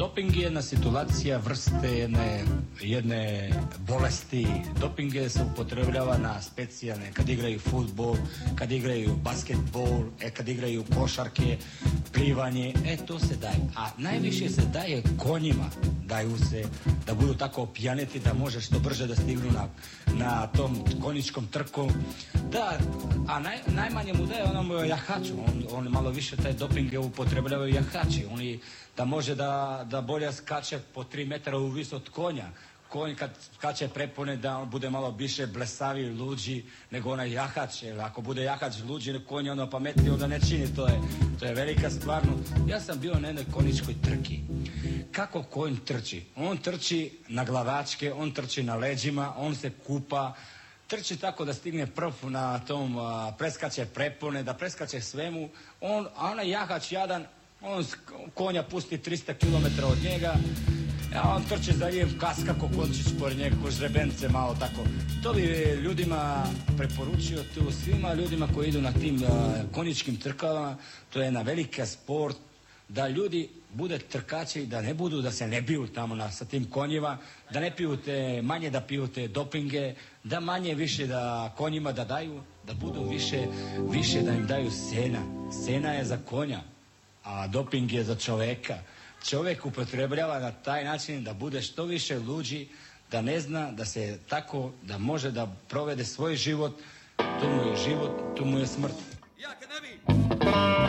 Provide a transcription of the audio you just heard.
Doping je jedna situacija vrste jedne bolesti. Doping se upotrebljava na specijalne, kad igraju fudbal, kad igraju basketbol, kad igraju košarke, plivanje, to se daje. A najviše se daje konjima, daju se da budu tako opijaneti da može što brže da stignu na tom konjičkom trku. Da, a najmanje mu daje onom jahaču, on malo više taj doping upotrebljavaju jahači, oni da može da bolje skače po 3 metra u vis od konja. Konj kad skače prepone da on bude malo više blesavi, luđi nego onaj jahač. Jer ako bude jahač luđi, konj ono pametniji, onda ne čini. To je velika stvarno. Ja sam bio na jednoj konjičkoj trki. Kako konj trči? On trči na glavačke, on trči na leđima, on se kupa, trči tako da stigne prv na tom, preskače prepone, da preskače svemu. A onaj jahač jadan, on konja pusti 300 km od njega, a on trči za njim, kaska ko končić pored njega, ko žrebence malo tako. To bi ljudima preporučio, tu svima ljudima koji idu na tim konjičkim trkama, to je jedna velika sport, da ljudi bude trkači, da ne budu, da se ne biju tamo sa tim konjima, da ne piju manje da piju te dopinge, da manje više da konjima da daju, da budu više da im daju sena. Sena je za konja, a doping je za čoveka. Čovjek upotrebljava na taj način da bude što više luđi, da ne zna da se tako, da može da provede svoj život, tu mu je život, tu mu je smrt.